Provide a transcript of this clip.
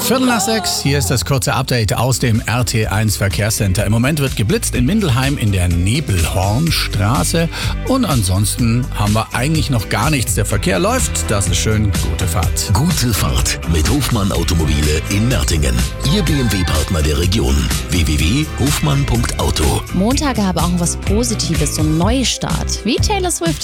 5:45, hier ist das kurze Update aus dem RT1 Verkehrscenter. Im Moment wird geblitzt in Mindelheim in der Nebelhornstraße und ansonsten haben wir eigentlich noch gar nichts. Der Verkehr läuft, das ist schön. Gute Fahrt. Gute Fahrt mit Hofmann Automobile in Nürtingen. Ihr BMW-Partner der Region. www.hofmann.auto. Montage haben auch was Positives, so ein Neustart, wie Taylor Swift